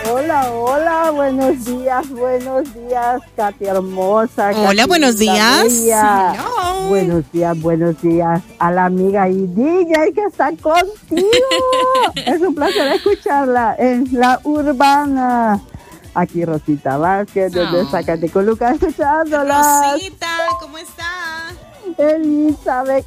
Hola, buenos días, Katy hermosa. Hola, Katy buenos días. No. Buenos días a la amiga y DJ que está contigo. Es un placer escucharla en La Urbana. Aquí Rosita Vázquez, desde Zacatecoluca, escuchándola. Rosita, ¿cómo está? Elizabeth,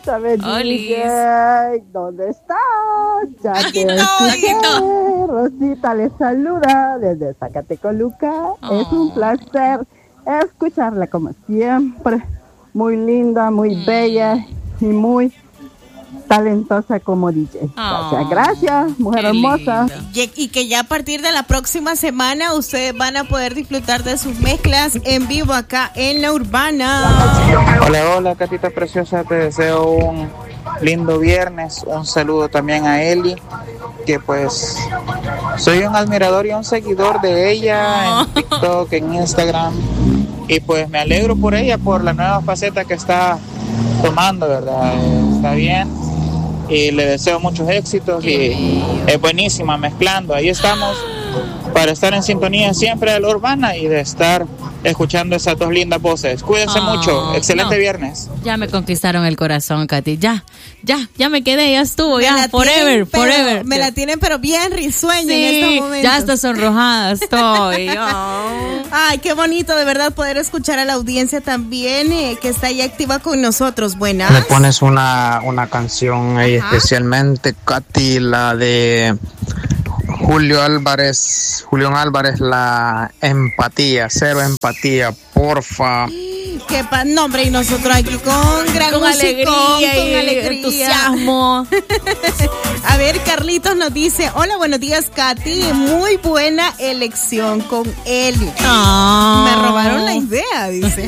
DJ, ¿dónde estás? Ya aquí te escuché. estoy. Rosita le saluda desde Zacatecoluca. Es un placer escucharla como siempre. Muy linda, muy bella y muy talentosa como DJ. Gracias, mujer hermosa. Y que ya a partir de la próxima semana ustedes van a poder disfrutar de sus mezclas en vivo acá en La Urbana. Hola, Catita preciosa, te deseo un lindo viernes. Un saludo también a Eli, que pues soy un admirador y un seguidor de ella en TikTok, en Instagram, y pues me alegro por ella, por la nueva faceta que está tomando, ¿verdad? Está bien. Y le deseo muchos éxitos y es buenísima mezclando. Ahí estamos para estar en sintonía siempre de La Urbana y de estar escuchando esas dos lindas voces. Cuídense mucho. Excelente viernes. Ya me conquistaron el corazón, Katy. Ya me quedé, ya estuvo, ya. Forever. Me la tienen, pero bien risueña en estos momentos. Ya hasta sonrojada estoy. Ay, qué bonito, de verdad, poder escuchar a la audiencia también, que está ahí activa con nosotros. Buenas. Me pones una canción ahí especialmente, Katy, la de Julián Álvarez, la empatía, cero empatía, porfa. Qué nombre, y nosotros aquí con gran alegría, con alegría, entusiasmo. A ver, Carlitos nos dice: hola, buenos días, Katy, muy buena elección con Eli. Me robaron la idea, dice.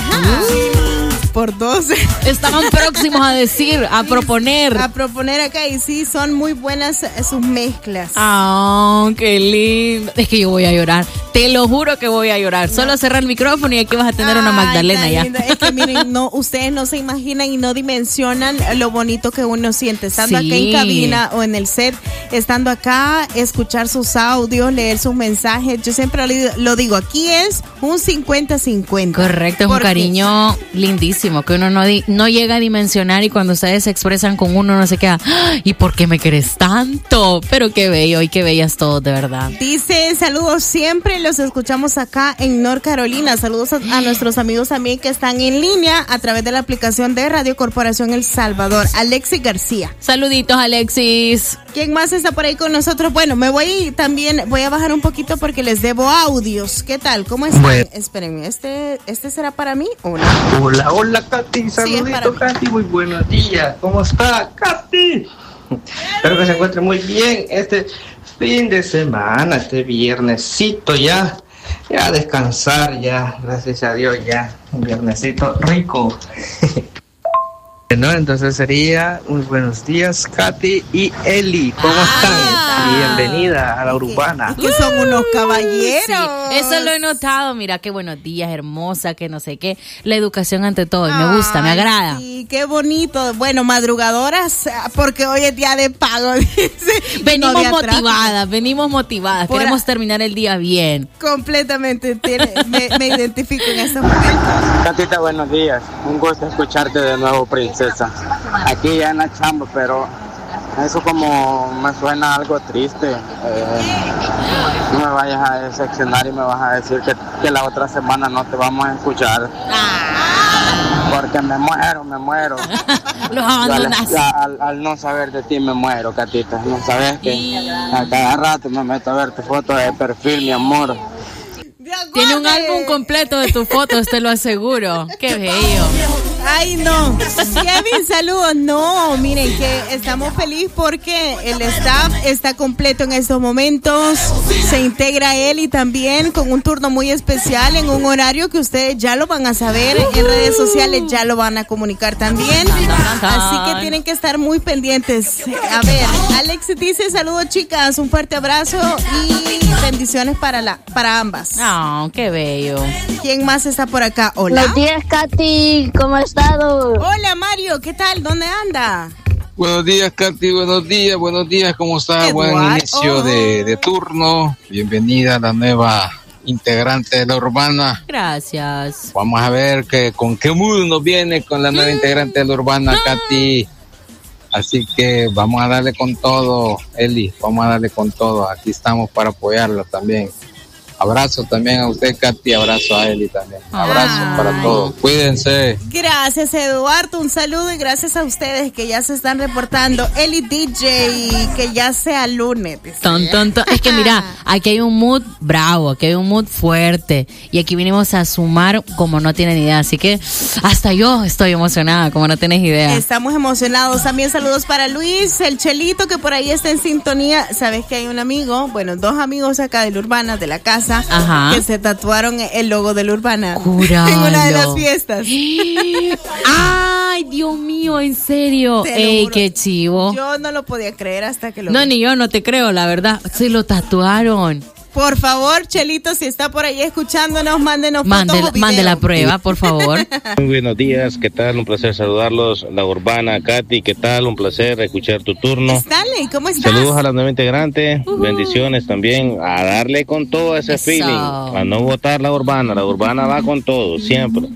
Por 12. Estaban próximos a proponer. A proponer acá, y sí, son muy buenas sus mezclas. Qué lindo. Es que yo voy a llorar. Te lo juro que voy a llorar. Solo cerrar el micrófono y aquí vas a tener una Magdalena ya. Es que miren, ustedes no se imaginan y no dimensionan lo bonito que uno siente estando acá en cabina o en el set, estando acá, escuchar sus audios, leer sus mensajes. Yo siempre lo digo, aquí es un 50-50. Correcto, es un cariño lindísimo que uno no llega a dimensionar, y cuando ustedes se expresan con uno se queda, ¿y por qué me querés tanto? Pero qué bello y qué bellas todos, de verdad. Dice: saludos siempre, los escuchamos acá en North Carolina. Saludos a nuestros amigos también que están en línea a través de la aplicación de Radio Corporación El Salvador. Alexis García. Saluditos, Alexis. ¿Quién más está por ahí con nosotros? Bueno, voy a bajar un poquito porque les debo audios. ¿Qué tal? ¿Cómo están? Bueno. Espérenme, ¿este será para mí o no? Hola, Katy, saludito, sí, Katy, muy buenos días. ¿Cómo está, Katy? Espero que se encuentre muy bien este fin de semana, este viernesito ya a descansar ya, gracias a Dios ya, un viernesito rico. No, entonces sería muy buenos días, Katy y Eli, ¿cómo están? Bienvenida a La Urbana. Que son unos caballeros. Sí, eso lo he notado, mira, qué buenos días, hermosa, que no sé qué, la educación ante todo, y me gusta, me agrada. Sí, qué bonito. Bueno, madrugadoras, porque hoy es día de pago, dice. Venimos motivadas, queremos terminar el día bien. Completamente, me identifico en estos momentos. Katita, buenos días, un gusto escucharte de nuevo, princesa. Aquí ya en la chamba, pero eso como me suena algo triste. No me vayas a decepcionar y me vas a decir que la otra semana no te vamos a escuchar. Porque me muero. Los abandonas. Al no saber de ti me muero, Katita. No sabes que a cada rato me meto a ver tu foto de perfil, mi amor. Tiene un álbum completo de tus fotos, te lo aseguro. Qué bello. Ay, no. Kevin, saludos. No, miren que estamos felices porque el staff está completo en estos momentos. Se integra Eli también con un turno muy especial en un horario que ustedes ya lo van a saber. En redes sociales ya lo van a comunicar también. Así que tienen que estar muy pendientes. A ver, Alex dice: saludos, chicas, un fuerte abrazo y bendiciones para ambas. Qué bello. ¿Quién más está por acá? Hola. Buenos días, Katy. ¿Cómo has estado? Hola, Mario. ¿Qué tal? ¿Dónde anda? Buenos días, Katy, buenos días, ¿cómo está? Buen inicio de turno. Bienvenida a la nueva integrante de la urbana. Gracias. Vamos a ver con qué mood nos viene con la nueva integrante de la urbana, Katy. Así que vamos a darle con todo, Eli, vamos a darle con todo. Aquí estamos para apoyarla también. Abrazo también a usted, Katy, abrazo a Eli también. Abrazo para todos. Cuídense. Gracias, Eduardo. Un saludo y gracias a ustedes que ya se están reportando. Eli DJ, que ya sea lunes. Es que mira, aquí hay un mood bravo, aquí hay un mood fuerte. Y aquí vinimos a sumar como no tienen idea. Así que hasta yo estoy emocionada, como no tienes idea. Estamos emocionados. También saludos para Luis, el Chelito, que por ahí está en sintonía. Sabes que hay un amigo, bueno, 2 amigos acá de la Urbana, de la casa. Ajá. Que se tatuaron el logo de la Urbana. Juralo. En una de las fiestas. Ay, Dios mío, en serio. Ey, qué chivo. Yo no lo podía creer hasta que lo vi. No, ni yo no te creo, la verdad. Se lo tatuaron. Por favor, Chelito, si está por ahí escuchándonos, mándenos fotos o videos. Mande la prueba, por favor. Muy buenos días, ¿qué tal? Un placer saludarlos. La Urbana, Katy, ¿qué tal? Un placer escuchar tu turno. Stanley, ¿cómo estás? Saludos a la nueva integrante, bendiciones también. A darle con todo ese feeling, a no votar la Urbana va con todo, siempre.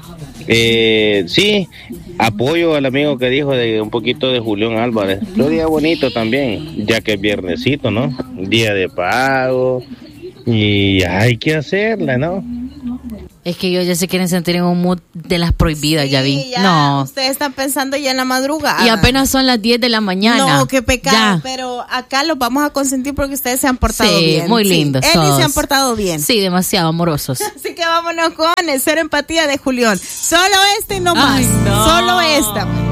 Sí, apoyo al amigo que dijo de un poquito de Julián Álvarez. Otro día bonito también, ya que es viernesito, ¿no? Día de pago y hay que hacerla, ¿no? Es que ellos ya se quieren sentir en un mood de las prohibidas, sí, ya vi. Ya, no. Ustedes están pensando ya en la madrugada. Y apenas son las 10 de la mañana. No, qué pecado. Ya. Pero acá los vamos a consentir porque ustedes se han portado bien. Muy lindos. Eli se han portado bien. Sí, demasiado amorosos. Así que vámonos con el Cero Empatía de Julián. Solo este y no más. No. Solo esta.